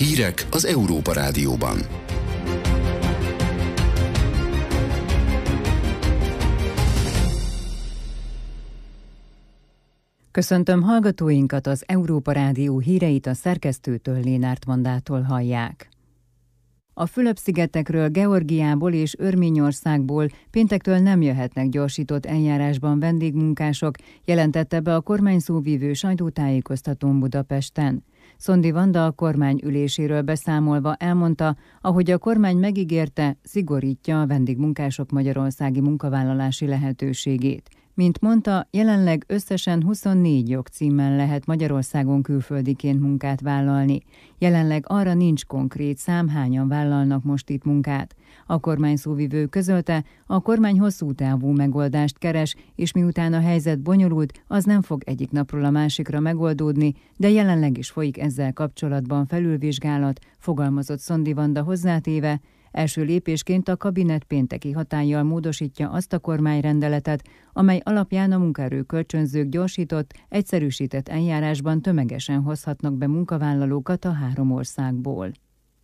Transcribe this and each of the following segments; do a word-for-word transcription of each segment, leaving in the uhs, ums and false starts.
Hírek az Európa Rádióban. Köszöntöm hallgatóinkat, az Európa Rádió híreit a szerkesztőtől, Lénárt Mandától hallják. A Fülöp-szigetekről, Georgiából és Örményországból péntektől nem jöhetnek gyorsított eljárásban vendégmunkások, jelentette be a kormány szóvivő sajtótájékoztatón Budapesten. Szondi Vanda a kormány üléséről beszámolva elmondta, ahogy a kormány megígérte, szigorítja a vendégmunkások magyarországi munkavállalási lehetőségét. Mint mondta, jelenleg összesen huszonnégy jogcímmel lehet Magyarországon külföldiként munkát vállalni. Jelenleg arra nincs konkrét szám, hányan vállalnak most itt munkát. A kormány szóvivő közölte, a kormány hosszú távú megoldást keres, és miután a helyzet bonyolult, az nem fog egyik napról a másikra megoldódni, de jelenleg is folyik ezzel kapcsolatban felülvizsgálat, fogalmazott Szondi Vanda hozzátéve. Első lépésként a kabinet pénteki hatállyal módosítja azt a kormányrendeletet, amely alapján a munkaerő kölcsönzők gyorsított, egyszerűsített eljárásban tömegesen hozhatnak be munkavállalókat a három országból.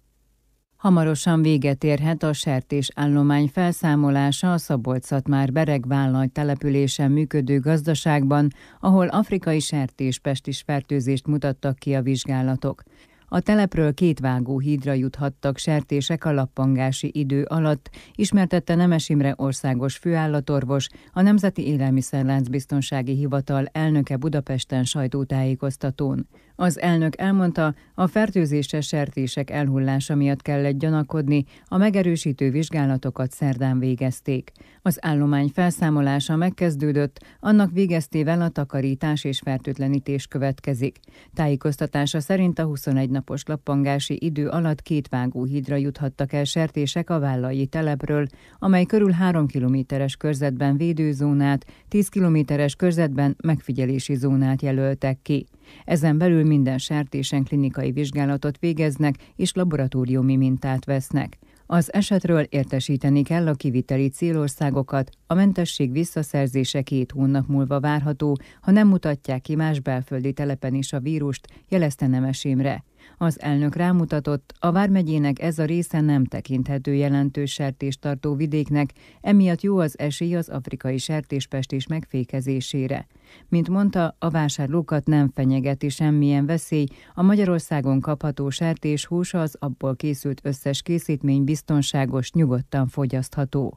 Hamarosan véget érhet a sertésállomány felszámolása a Szabolcs-Szatmár-Bereg településen működő gazdaságban, ahol afrikai sertéspestis fertőzést mutattak ki a vizsgálatok. A telepről két vágóhídra juthattak sertések a lappangási idő alatt, ismertette Nemes Imre országos főállatorvos, a Nemzeti Élelmiszerláncbiztonsági Hivatal elnöke Budapesten sajtótájékoztatón. Az elnök elmondta, a fertőzéses sertések elhullása miatt kellett gyanakodni, a megerősítő vizsgálatokat szerdán végezték. Az állomány felszámolása megkezdődött, annak végeztével a takarítás és fertőtlenítés következik. Tájékoztatása szerint a huszonegy napos lappangási idő alatt két vágóhídra juthattak el sertések a Vállai telepről, amely körül három kilométeres körzetben védőzónát, tíz kilométeres körzetben megfigyelési zónát jelöltek ki. Ezen belül minden sertésen klinikai vizsgálatot végeznek és laboratóriumi mintát vesznek. Az esetről értesíteni kell a kiviteli célországokat, a mentesség visszaszerzése két hónap múlva várható, ha nem mutatják ki más belföldi telepen is a vírust, jelezte Nemes Imre. Az elnök rámutatott, a vármegyének ez a része nem tekinthető jelentős sertéstartó vidéknek, emiatt jó az esély az afrikai sertéspestis megfékezésére. Mint mondta, a vásárlókat nem fenyegeti semmilyen veszély, a Magyarországon kapható sertéshús az abból készült összes készítmény biztonságos, nyugodtan fogyasztható.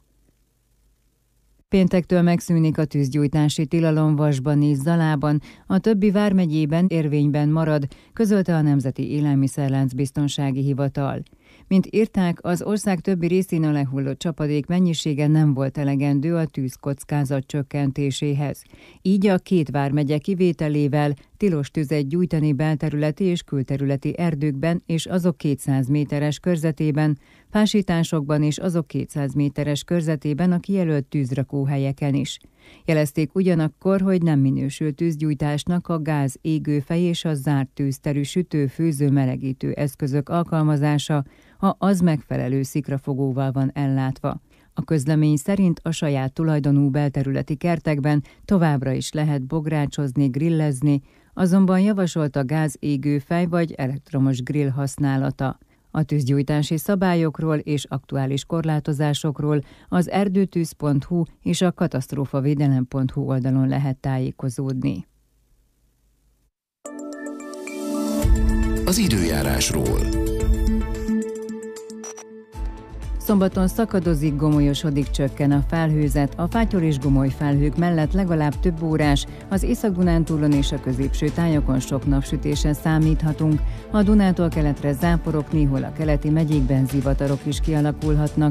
Péntektől megszűnik a tűzgyújtási tilalom Vasban és Zalában, a többi vármegyében érvényben marad, közölte a Nemzeti Élelmiszerláncbiztonsági Hivatal. Mint írták, az ország többi részén a lehullott csapadék mennyisége nem volt elegendő a tűzkockázat csökkentéséhez. Így a két vármegye kivételével tilos tüzet gyújtani belterületi és külterületi erdőkben és azok kétszáz méteres körzetében, fásításokban és azok kétszáz méteres körzetében a kijelölt tűzrakóhelyeken is. Jelezték ugyanakkor, hogy nem minősül tűzgyújtásnak a gáz égőfej és a zárt tűzterű sütő-főző melegítő eszközök alkalmazása, ha az megfelelő szikrafogóval van ellátva. A közlemény szerint a saját tulajdonú belterületi kertekben továbbra is lehet bográcsozni, grillezni, azonban javasolt a gáz égőfej vagy elektromos grill használata. A tűzgyújtási szabályokról és aktuális korlátozásokról az erdőtűz pont hu és a katasztrófavédelem pont hu oldalon lehet tájékozódni. Az időjárásról. Szombaton szakadozik, gomolyosodik, csökken a felhőzet, a fátyol és gomoly felhők mellett legalább több órás, az Észak-Dunántúlon és a középső tájakon sok napsütésen számíthatunk, a Dunától keletre záporok, néhol a keleti megyékben zivatarok is kialakulhatnak,